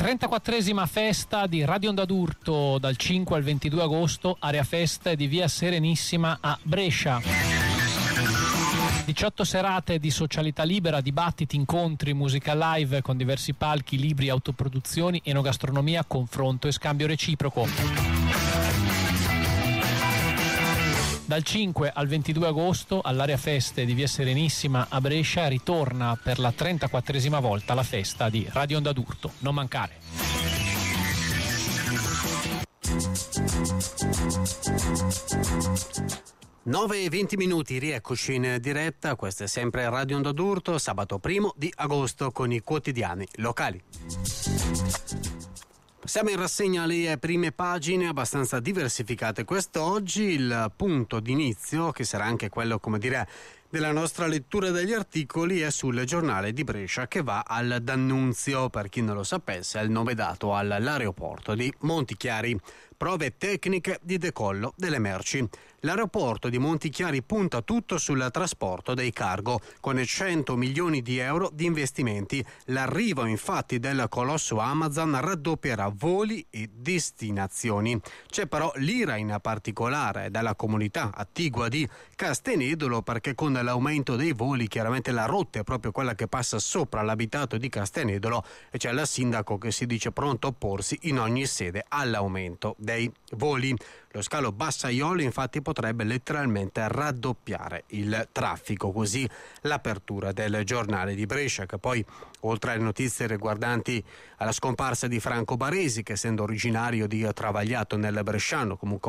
34esima festa di Radio Onda d'Urto dal 5 al 22 agosto, area festa di via Serenissima a Brescia. 18 serate di socialità libera, dibattiti, incontri, musica live con diversi palchi, libri, autoproduzioni, enogastronomia, confronto e scambio reciproco. Dal 5 al 22 agosto all'area feste di via Serenissima a Brescia ritorna per la 34esima volta la festa di Radio Onda d'Urto. Non mancare. Nove e 20 minuti, rieccoci in diretta, questo è sempre Radio Onda d'Urto, sabato 1 di agosto con i quotidiani locali. Siamo in rassegna alle prime pagine abbastanza diversificate quest'oggi, il punto d'inizio, che sarà anche quello, come dire, della nostra lettura degli articoli, è sul giornale di Brescia che va al D'Annunzio, per chi non lo sapesse, è il nome dato all'aeroporto di Montichiari. Prove tecniche di decollo delle merci. L'aeroporto di Montichiari punta tutto sul trasporto dei cargo, con 100 milioni di euro di investimenti. L'arrivo infatti del colosso Amazon raddoppierà voli e destinazioni. C'è però l'ira in particolare della comunità attigua di Castenedolo, perché con l'aumento dei voli chiaramente la rotta è proprio quella che passa sopra l'abitato di Castenedolo e c'è il sindaco che si dice pronto a opporsi in ogni sede all'aumento dei voli. Lo scalo Bassaiolo infatti potrebbe letteralmente raddoppiare il traffico, così l'apertura del giornale di Brescia, che poi, oltre alle notizie riguardanti alla scomparsa di Franco Baresi, che essendo originario di Travagliato nel Bresciano comunque